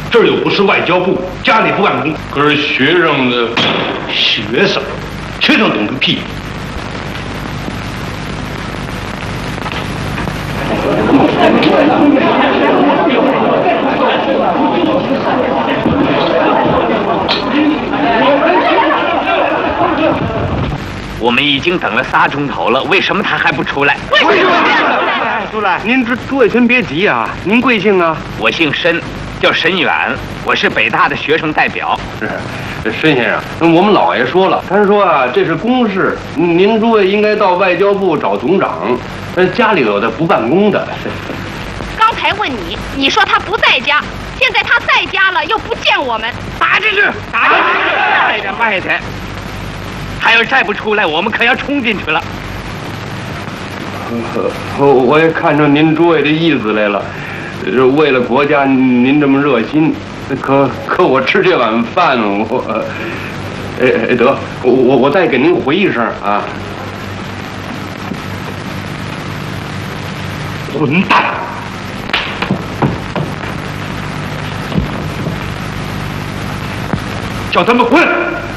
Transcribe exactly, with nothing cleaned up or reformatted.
这儿又不是外交部，家里不办公。 可是学生的学生，学生懂个屁！ 我们已经等了仨钟头了，为什么他还不出来？ 为什么？出来！您这诸位先别急啊，您贵姓啊？ 我姓申，叫沈远，我是北大的学生代表。 是，申先生，我们老爷说了，他说啊，这是公事，您诸位应该到外交部找总长，呃，家里有的不办公的。 刚才问你，你说他不在家，现在他在家了，又不见我们， 打进去，打进去，快点，快点！他要再不出来，我们可要冲进去了。 呃，我也看出您诸位的意思来了，为了国家，您这么热心，可可我吃这碗饭，我，哎哎得，我我我再给您回一声啊！混蛋！叫他们滚！